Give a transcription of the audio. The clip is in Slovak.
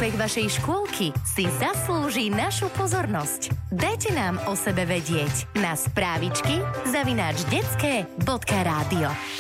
prospech vašej škôlky si zaslúži našu pozornosť. Dajte nám o sebe vedieť na správičky @detske.radio.